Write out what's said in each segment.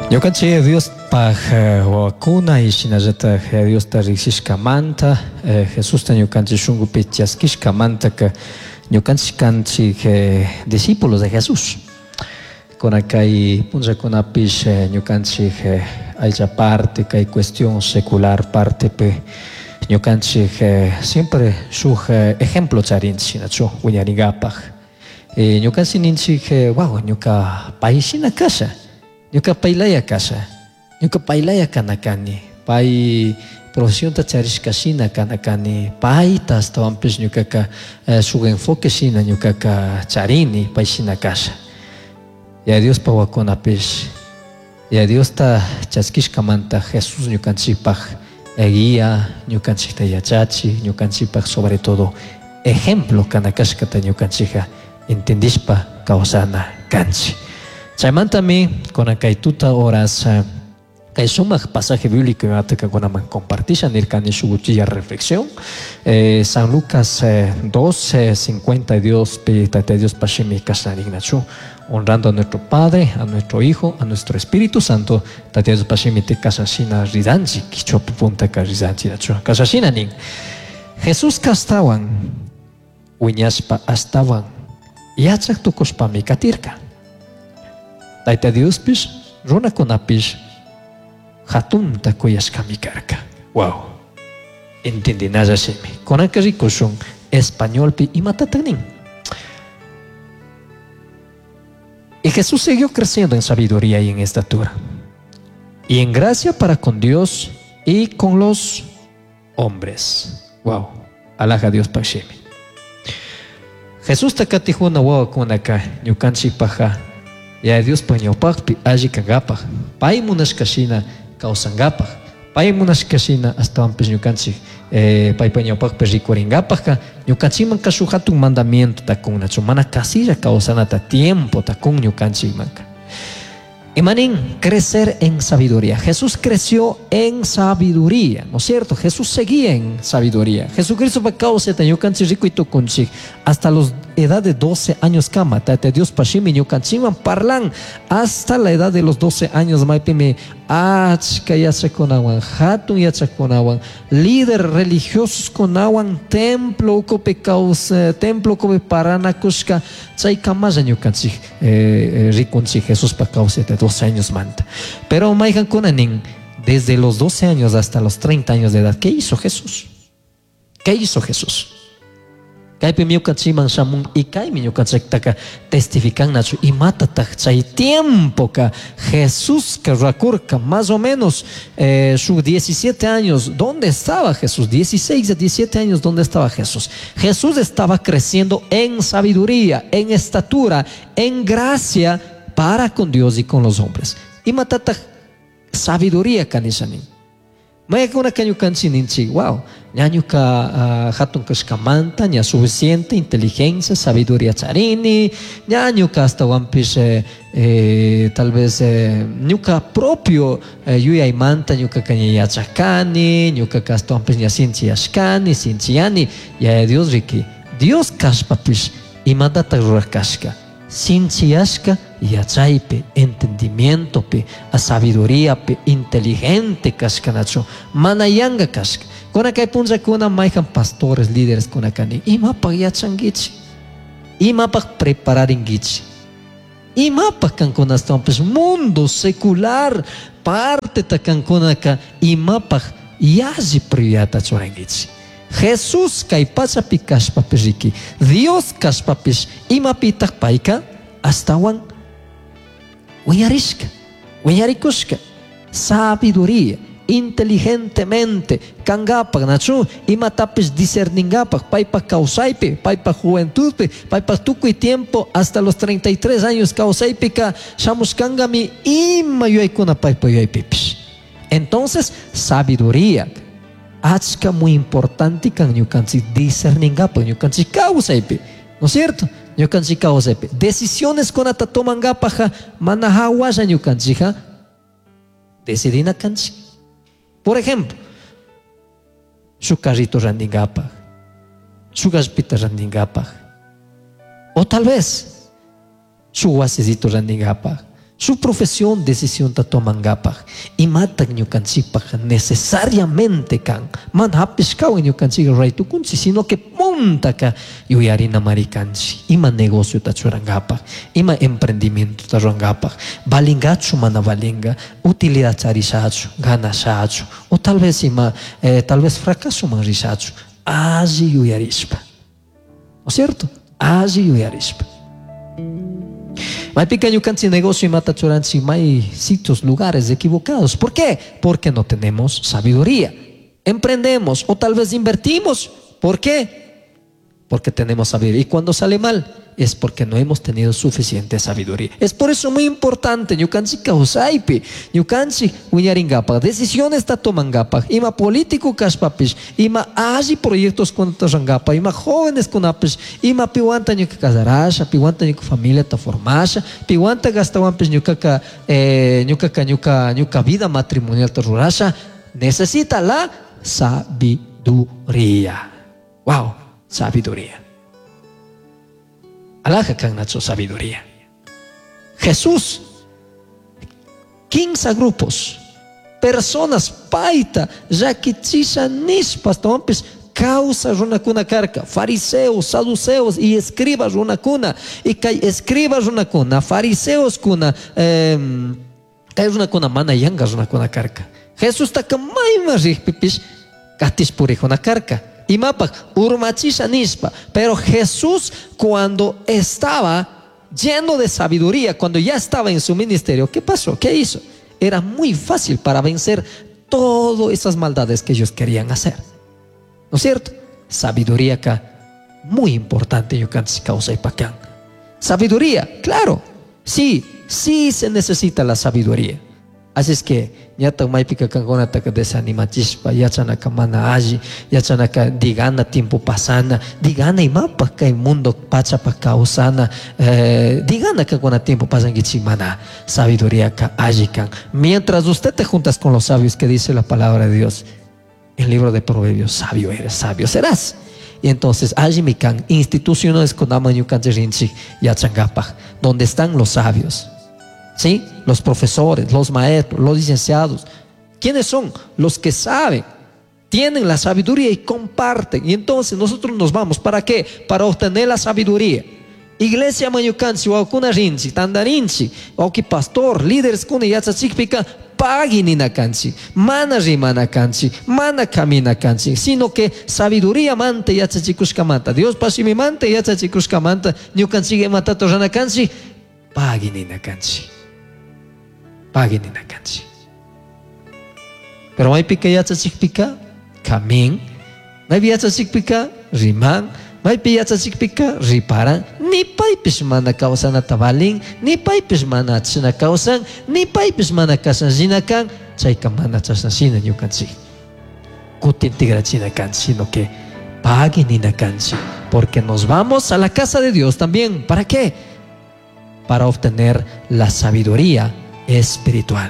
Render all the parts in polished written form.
Ñukanchik Dios paj wawakuna ishinallata Dios ta riksishkamanta Jesus ta ñukanchik shunkupi chaskishkamantaka ñukanchik kanchik discípulos de Jesús. Kunakay punllakunapish ñukanchik aycha parte kay cuestión secular partepi ñukanchik siempre shuk ejemplo charinchik nachu wiñaringapaj. Ñukanchik ninchik wow ñuka payshina kasha. Ñuka paylaya kasha, ñuka paylaya kanakani, pay profesión ta charishkashina kanakani, payta astawanpish ñukaka shuk enfoque shina ñukaka charini payshina kasha. Ya Dios pawakunapish, ya Dios ta chaskishkamanta Jesús ñukanchikpaj guía, ñukanchikta yachachi, ñukanchikpaj sobre todo ejemplo kanakashkata ñukanchikja entendishpa kawsana kanchik. Chaymantami kunakay tuta horas kay sumak pasaje bíblico imata kunaman compartisha nirkani shugutilla reflexión San Lucas 2:52 tate Dios pashimi kasarignachu honrando a nuestro Padre, a nuestro Hijo, a nuestro Espíritu Santo tate Dios pashimi te kasashina ridanchi kichopu punta ka ridanchi nachu kasashina nin Jesús kastawan wiñaspa astawan yachak tukushpami katirka. Tayta Dios pish, runakunapish, hatunta kuyashkami karka. Wow. Entendí nada shemi. Konaka rikushun español pi imatatanin. Y Jesús siguió creciendo en sabiduría y en estatura. Y en gracia para con Dios y con los hombres. Wow. Alaja Dios pashemi. Jesús takatijuna wow kunaka ñukanchi paja. Ya Dios pañopakpi alli kagapaj, pay munashkashina kausangapaj, pay munashkashina hasta ampes ñukanchik pay pañopakpi rikuringapajka ñukanchikman kashu hatun mandamiento takun nachu mana kasilla kausanata tiempo takun ñukanchikmanka. Imanin crecer en sabiduría. Jesús creció en sabiduría, ¿no es cierto? Jesús seguía en sabiduría. Jesucristo pa causeta ñukanchik rikuito kunchik hasta los edad de 12 años kama tate Dios pashimi ñukanchikman parlan hasta la edad de los 12 años maipimi achka yachakunawan hatun yachakunawan líder religiosos kunawan templo ukope templo ukope paranakushka chay kamalla ñukanchik rikunchik Jesús pa causeta 12 años manta. Pero maigan kunanin desde los 12 años hasta los 30 años de edad, ¿qué hizo Jesús? ¿Qué hizo Jesús? Kaypi ñukanchikman shamun y kaymi ñukanchiktaka testifican nachu imatataj chay tiempo ka Jesús que rakurka más o menos sus 17 años. ¿Dónde estaba Jesús? 16 a 17 años. ¿Dónde estaba Jesús? Jesús estaba creciendo en sabiduría, en estatura, en gracia para con Dios y con los hombres. Imatataj sabiduría kanishanin. Maya kuna kanyukanchi ninchi, wow, ñañuka hatun kashkamanta, ña suficiente inteligencia, sabiduría charini, ñañuka hasta wampish tal vez ñuka propio yuyaymanta ñuka kanya yachakani, ñuka hasta wampish ña sinchiyashkani, sinchiyani, ya Dios riki, Dios kashpapish imadata rurakashka. Sinchiyashka yachaype, entendimientope, a sabiduríape, inteligente kashkanacho, manayanga kashka. Kunakay punllakuna mayjan pastores, líderes kunakani, imapak yachangichi, imapak prepararingichi, imapak kankunastampish mundo secular parte ta kankunaka imapak yaji priyata churangichi. Jesús kay pachapi kashpapish riki, Dios kashpapish imapitak paika astawan wiñarishka, wiñarikushka, sabiduría, inteligentemente kangapak nachu imatapish discerningapak paypak kausaypi, paypak juventudpi, paypak tukuy tiempo hasta los 33 años kausaypika shamushkangami ima yuyaykuna paypak yuyaypipish. Entonces sabiduría achka muy importante kan ñukanchik discerningapak ñukanchik kausaypi, ¿no es cierto? Ñukanchik kausaypi decisiones kunata tomangapaja mana hawalla ñukanchikja decidina kanchik. Por ejemplo, shuk carrito randingapaj, shuk allpita randingapaj, o tal vez shuk wasisito randingapaj, Su profesión, decisión ta toman gapag. Y matan ñukanchipag necesariamente kan. Man hapiskau ñukanchik raitu kunchi, sino que punta ka yuyarina marikanchi. Ima negocio ta churangapag. Ima emprendimiento ta rangapag. Balingachu mana balinga. Utilidad charishachu, ganashachu. O tal vez tal vez fracaso man rishachu. Allí yuyarispa. ¿No es cierto? Allí yuyarispa. Hay pequeño canchi negocio y mata choranchi, hay sitios, lugares equivocados. ¿Por qué? Porque no tenemos sabiduría. Emprendemos o tal vez invertimos. ¿Por qué? Porque tenemos sabiduría. Y cuando sale mal es porque no hemos tenido suficiente sabiduría. Es por eso muy importante. Ñukanchi kausaypi, ñukanchi wiñaringapa, decisiones está tomangapa, ima político kashpapish, ima allí proyectos contra rangapa, ima jóvenes kunapish, ima piwanta ñuka casarasha, piwanta ñuka familia ta formasha, piwanta gastawanpish ñuka vida matrimonial ta rurasha. Necesita la sabiduría. Wow, sabiduría. Alaja kan nacho sabiduría. Jesús, 15 grupos, personas paita, ya que chisha nispas, tompes, causa runakuna karka, fariseos, saduceos y escribas runakuna, y kay escribas runakuna, fariseos kuna, kay runakuna mana yanga runakuna karka. Jesús taka maima rikpipis, katis purihuna karka. Y mapa urmachisha nispa. Pero Jesús, cuando estaba lleno de sabiduría, cuando ya estaba en su ministerio, ¿qué pasó? ¿Qué hizo? Era muy fácil para vencer todas esas maldades que ellos querían hacer. ¿No es cierto? Sabiduría acá, muy importante. Yo canto causa y pacán. Sabiduría, claro. Sí se necesita la sabiduría. Así es que ya ta maipika kangona taka desanimachispa, ya chanaka mana allí, ya chanaka digana tiempo pasana, digana y mapa que el mundo pacha pa causana, digana kangona tiempo pasan gichimana, sabiduría ka allí kan. Mientras usted te juntas con los sabios que dice la palabra de Dios, el libro de Proverbios, sabio eres, sabio serás. Y entonces allí mi kan, instituciones con amaño kanjerinchi, ya changapa, donde están los sabios. ¿Sí? Los profesores, los maestros, los licenciados. ¿Quiénes son? Los que saben, tienen la sabiduría y comparten. Y entonces nosotros nos vamos. ¿Para qué? Para obtener la sabiduría. Iglesia Mayucanchi, o kuna rinchi, tandarinchi, o que pastor, líderes kuna yatsachikpika, paginina canchi, mana rimana canchi, mana camina canchi, sino que sabiduría mante yatsachikushkamanta. Dios pasimi mante yatsachikushkamanta, nyukanchi mata torana canchi, paginina canchi. Pagin na kanchi. Pero may pika yatsa sikpika kaming, may yatsa sikpika rimang, may yatsa sikpika riparan, ni paipis mana kausan tabaling, ni paipis mana tsina kausan, ni paipis mana kasan zinakan, chay kamana tsasna sina nyu kanchi. Kutin tigra china kanchi, sino que pagin na kanchi, porque nos vamos a la casa de Dios también. ¿Para qué? Para obtener la sabiduría espiritual.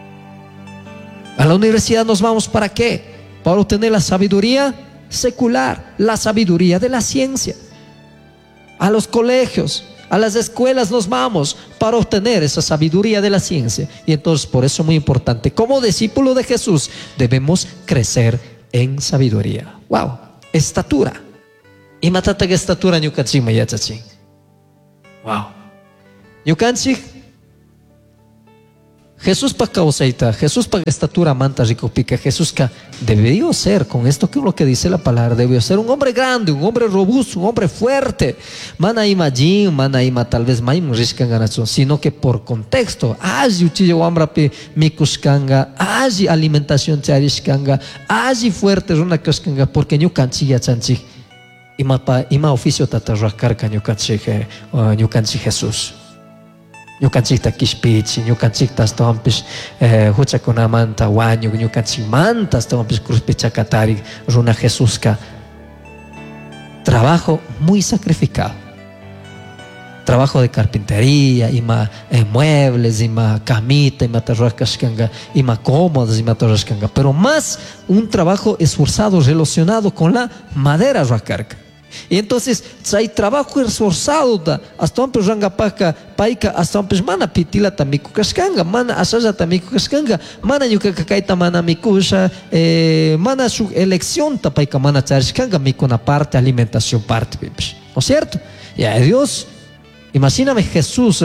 A la universidad nos vamos ¿para qué? Para obtener la sabiduría secular, la sabiduría de la ciencia. A los colegios, a las escuelas nos vamos para obtener esa sabiduría de la ciencia. Y entonces por eso es muy importante, como discípulo de Jesús debemos crecer en sabiduría. Wow, estatura. Y matata que estatura ñukanchik mayachachik. Wow. Ñukanchik Jesús pa causaita, Jesús pa estatura manta rico pica, Jesús que debió ser, con esto que es lo que dice la palabra, debió ser un hombre grande, un hombre robusto, un hombre fuerte. Mana ima jin, mana ima tal vez maim riskan ganachon, sino que por contexto, allí uchillo amrape mikuskanga, allí alimentación charishkanga, allí fuerte runa kaskanga, porque ñu canchilla chanchi, ima oficio tatarracarca ñu canchi Jesús. Ñukanchikta kishpichi, ñukanchiktas tompis huchakunamanta wañu, ñukanchikmantas tompis cruzpichakatari runa Jesuska. Trabajo muy sacrificado. Trabajo de carpintería, ima muebles, ima camita, ima tarrascanga, ima cómodas, ima tarrascanga. Pero más un trabajo esforzado relacionado con la madera racarca. Y entonces hay trabajo esforzado hasta un ranga paika hasta un mana pitila tamiku kashkanga mana asaya tamiku kashkanga mana yuka kakaita mana mikusha mana su elección paika mana charishkanga mikuna parte alimentación parte ¿no es cierto? Ya Dios, imagíname Jesús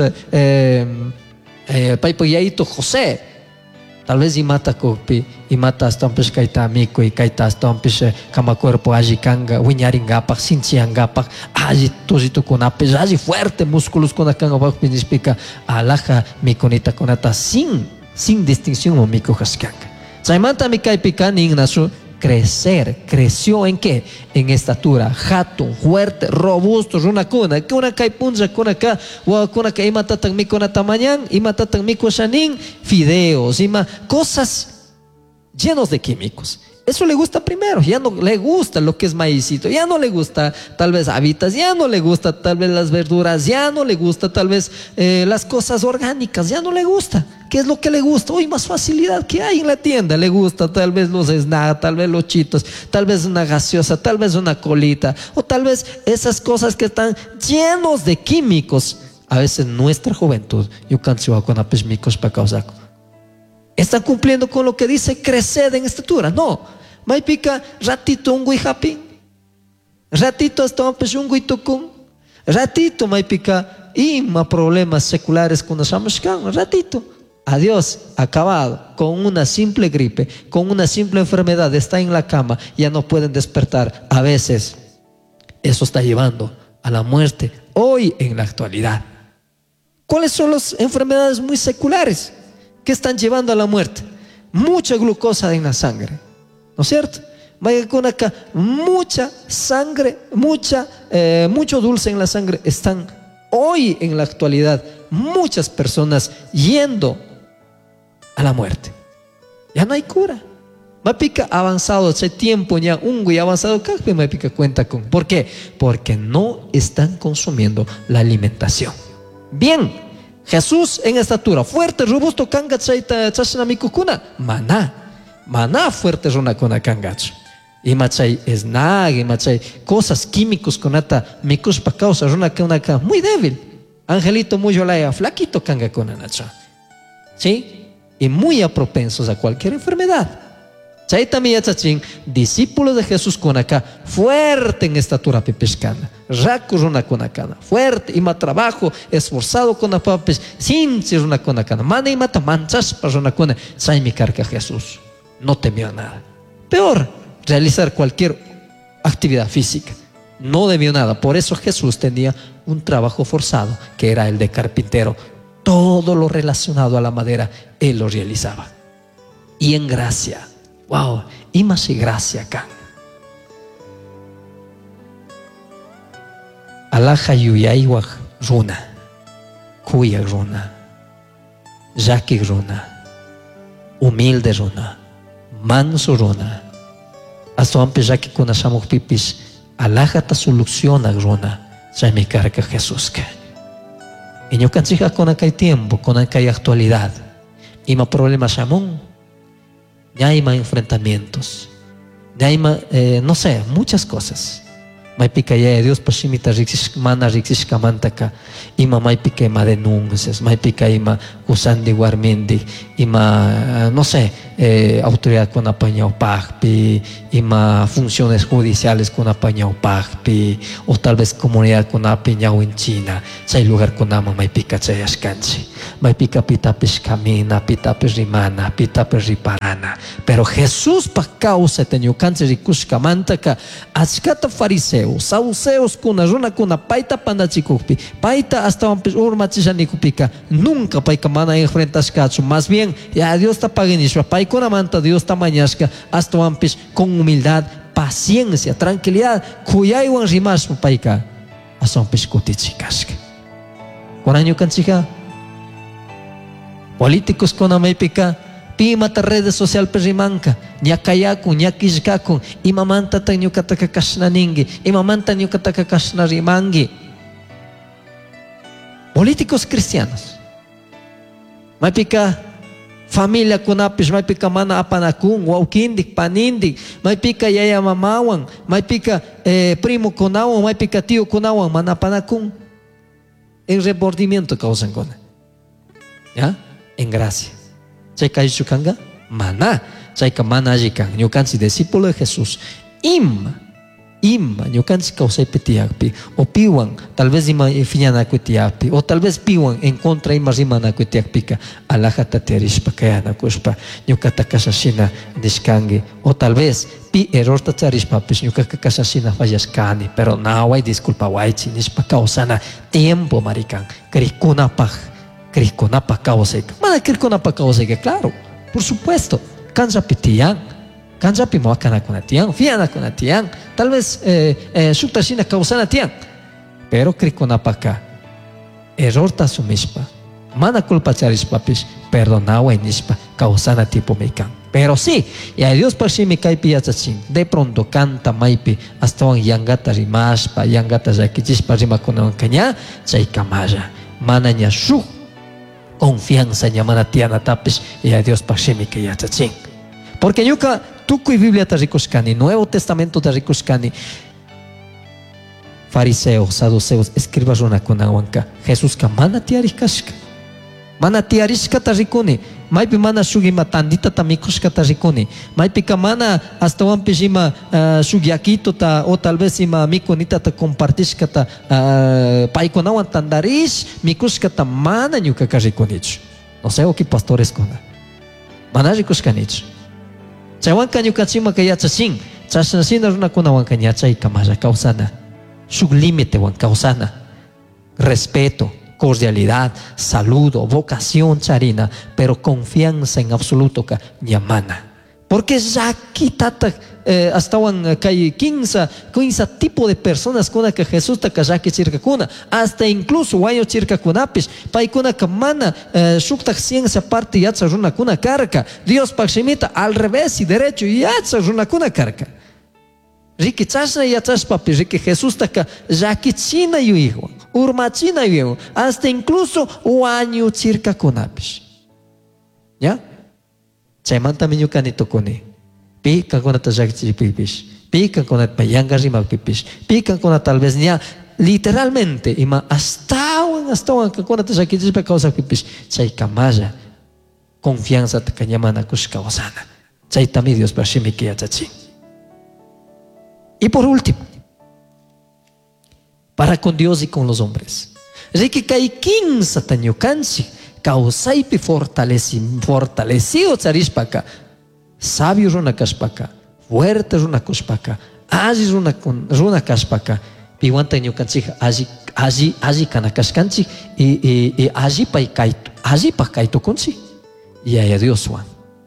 paipa yaito José tal vez imata kopi imata hasta un kaita amigo y kaita hasta un kama cuerpo aji kanga wiñaringapak sinchiangapak aji tosito con apes aji fuerte músculos con akanga bak pinispika alaja mikonita konata sin distinción o miko haskanga saimanta mikai pikani ignacio creció en qué? En estatura, jato, fuerte, robusto, una cuna, que una kai punza, kuna ka imatatan mi kuna tamañan, imatatan mi shanin, fideos, cosas llenos de químicos. Eso le gusta primero, ya no le gusta lo que es maicito, ya no le gusta tal vez habitas, ya no le gusta tal vez las verduras, ya no le gusta tal vez las cosas orgánicas, ya no le gusta. ¿Qué es lo que le gusta? Hoy más facilidad que hay en la tienda. Le gusta tal vez los snacks, tal vez los chitos, tal vez una gaseosa, tal vez una colita, o tal vez esas cosas que están llenos de químicos. A veces nuestra juventud, yo canso con apesmicos para causar. ¿Están cumpliendo con lo que dice crecer en estatura? No. Mai pica ratito un happy, ratito hasta un peshungo y tocun, ratito mai pica ima problemas seculares con los amashkan, ratito. Adiós, acabado, con una simple gripe, con una simple enfermedad, está en la cama, ya no pueden despertar. A veces, eso está llevando a la muerte, hoy en la actualidad. ¿Cuáles son las enfermedades muy seculares que están llevando a la muerte? Mucha glucosa en la sangre, ¿no es cierto? Mucha sangre, mucho dulce en la sangre. Están hoy en la actualidad muchas personas yendo a la muerte. Ya no hay cura. Mapica avanzado hace tiempo ya y avanzado Mapica cuenta con. ¿Por qué? Porque no están consumiendo la alimentación. Bien, Jesús en estatura fuerte, robusto, kanga maná fuerte runa con kangacho. Y machay snag, y machay cosas químicos con ata micos pa causa runa ka muy débil. Angelito muy olaya, flaquito kanga con anacha. ¿Sí? Y muy apropensos a cualquier enfermedad. Chay también chachín, discípulos de Jesús con acá, fuerte en estatura pipescana, raco runa con acá, fuerte y más trabajo, esforzado con apapes, sin ser una con acá, mana y mata manchas para una con chay mi carga Jesús, no temió nada. Peor, realizar cualquier actividad física, no debió nada. Por eso Jesús tenía un trabajo forzado, que era el de carpintero. Todo lo relacionado a la madera, él lo realizaba. Y en gracia, wow, y más y gracia acá. Alaja yuyaiwaj runa, cuya runa, yaki runa, humilde runa, manso runa. Hasta antes yaki kunashamuk pipis, alaja ta soluciona runa, ya me carga Jesús que. Y yo cansiga con acá tiempo, con acá actualidad. Y más problemas amón. Ya hay más enfrentamientos. Ya hay más, no sé, muchas cosas. Mai pica ya Dios pasimita rixis mana rixis kamantaka. Ima mai pica ima denuncias. Mai pica ima usandi guarmendi. Ima, no sé, autoridad con apañao pagpi. Ima funciones judiciales con apañao pagpi. O tal vez comunidad con apañao en China. Hay lugar con ama mai pica chayas canchi. Mai pica pitapis camina, pitapis rimana, pitapis riparana. Pero Jesús pa causa tenio canchi rikush kamantaka. Achkata fariseo. Saduceos kuna runa kuna paita pandachikupi paita hasta urmachishanikupika nunca paika mana enfrentas cacho, más bien ya Dios está paganishwa paikuna manta Dios está mañasca hasta ampis con humildad, paciencia, tranquilidad kuyaiwan rimas paika hasta ampis kutichikaska con año canchica políticos con amépika Pimata redes social perimanka, nyakayaku, nyakishkaku, imamanta tanyo kataka kasnaningi, imamanta nyo kataka kasnarimangi. Políticos cristianos. Mapika familia kunapis maypika mana apanakun, waukindik, panindik, maypika yaya mamawan, maypika primo kunawan, maypika tío kunawan mana apanakun. En remordimiento causan kuna. ¿Ya? En gracia. Chayka yishukanga? Mana. Chayka mana allikan. Ñukanchik discípulo de Jesús. Ima ñukanchik kawsaypi tiyakpi o piwan tal vez ima fiñanakuy tiyakpi o tal vez piwan en contra ima rimanakuy tiyakpika alajata tiyarishpa kayanakushpa ñukata kashashina nishkangi o tal vez pi errorta charishpapis ñukaka kashashina fallashkani pero naway disculpawaychi nishpa kawsana tiempo marikan kriykunapaj kawsayka mana kriykunapaj kawsayka claro por supuesto kanllapi tiyan kanllapi mawakanakuna tiyan, fianakuna tiyan, tal vez shuktashina kawsana tiyan, pero kriykunapaka errorta asumishpa, mana culpa charishpapis, perdonaway nishpa kawsana tipo mikan. Pero sí, y a Dios pashimi kaypi yachachin, de pronto canta maypi, astawan yangata rimashpa, yangata llakichispa rimakunawankaña, chayka malla, mana ña shuk confianza ña mana tiyanatapis, y a Dios pashimi kay yachachin. Porque ñuka tukuy Biblia ta rikushkani, Nuevo Testamento ta rikushkani, fariseos, saduceos, escribas runakunawanka, Jesús ka mana tiyarishkashka, mana tiyarishka ta rikuni, maypi mana shuk ima tandita ta mikushka ta rikuni, maypi ka mana astawanpish ima shuk yakito ta o tal vez ima mikunita ta compartishka ta paykunawan tandarish mikushka ta mana ñuka ka rikunichu. No sé oki pastores kuna, mana rikushkanichu. Chaywanka ñukanchikmanka yachachin chashnashina runakunawanka ñachayka malla kawsana shuk límitewan kawsana respeto, cordialidad, saludo, vocación charina, pero confianza en absoluto ka ña mana. Porque llakitata astawan kay 15 tipo de personas kuna que Jesús ta llaki chirkakuna, hasta incluso wayo chirkakunapis paykuna ka mana shuktak ciencia parte yacha runakuna karka, Dios pakshimita al revés y derecho yacha runakuna karka. Riki chashna yachashpapi, riki Jesús ta llaki china yuiwan, urmachina yuiwan, hasta incluso wañu chirkakunapis. ¿Ya? Chaymantami ñukanitukuni pi kankunata llakichipipis, pi kankunata mayanga rimapipis, pi kankuna tal vez ña literalmente ima astawan kankunata llakichishpa kawsapipis chayka malla confianza taka ña mana kush kawsana. Chaytami Dios pashimi yachachin. Y por último, para con Dios y con los hombres, riki kay 15 ta ñukanchik kawsaypi fortalecido charishpaka, sabio runa kashpaka, fuerte runa kashpaka, alli runa kashpaka, piwanta ñukanchik alli kana kashkanchik y allipa kaytukunchik, yaya Dioswan,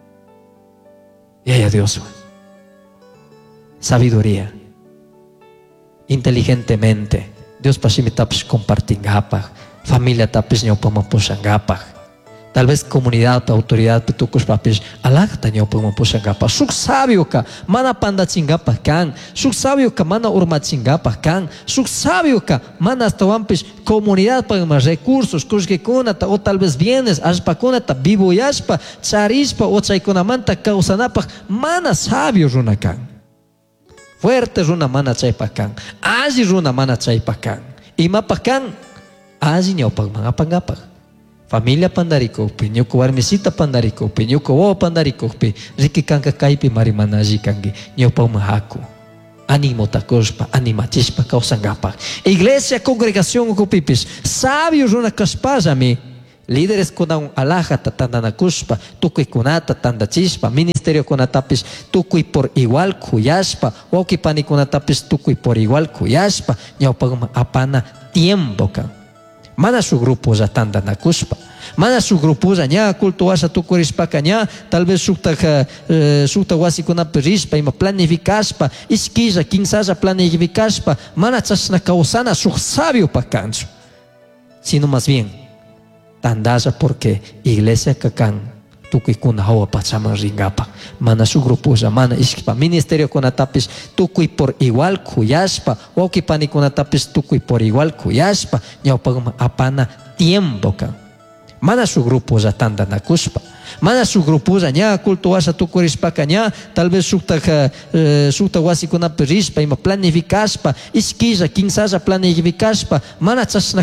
sabiduría, inteligentemente, Dios pashimi tapis compartingapaj, familia tapis ñawpama pushangapaj, tal vez comunidad, autoridad pitukush papis alakta ñawpama pushangapaj, shuk sabio ka mana pandachingapaj kan, shuk sabio ka mana urmachingapaj kan, shuk sabio ka mana astawanpish comunidad pagma recursos kushkikunata o tal vez bienes ashpakunata vivuyashpa charishpa o chaykunamanta kawsanapaj mana sabio runa kan, fuerte runa mana chaypaj kan, alli runa mana chaypaj kan, imapaj kan alli ñawpakman apangapaj, familia pandarikukpi, ñuka warmisita pandarikukpi, ñuka wawa pandarikukpi, riki kanka kaypi mari mana alli kanki, ñawpakman haku, ánimo takushpa, animachishpa kawsangapaj. Iglesia, congregación ukupipis, sabio runa kashpallami, líderes kunawan alajata tandanakushpa, tukuykunata tandachishpa, ministerio kunatapis tukuy por igual kuyashpa, wawkipanikunatapis tukuy por igual kuyashpa, ñawpakman apana tiempo kan. Mana su grupo ya tandanakushpa, mana su grupo ya ña cultuasha tukurishpaka ña tal vez shukta wasikunapi rishpa ima planificashpa, ishkilla kinsalla planificashpa, mana chashna kawsana shuk sabio pakanchu, sino más bien tandalla porque iglesia kakan tukuykuna hawa pachaman ringapa, mana su grupo ya mana ishkipa, ministerio kunatapis tukuy por igual kuyashpa, wawkipanikunatapis tukuy por igual kuyashpa, ñawpakman apana tiempo kan. mana su grupo za tandanakuspa, mana su grupo za ña cultuasa tukurispa ña tal vez sukta wasikunapi rispa ima planificaspa iskilla kinsalla planificaspa mana chashna